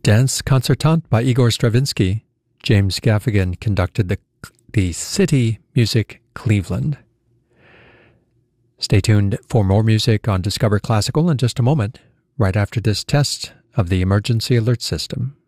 Dance Concertant by Igor Stravinsky. James Gaffigan conducted the City Music Cleveland. Stay tuned for more music on Discover Classical in just a moment, right after this test of the emergency alert system.